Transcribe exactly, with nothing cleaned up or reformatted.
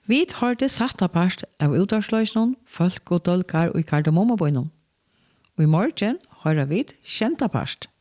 Vi har det satta part av utvarsløsene, folk og dolkar og i kardemommabøynen. Og i morgen har vi kjenta part.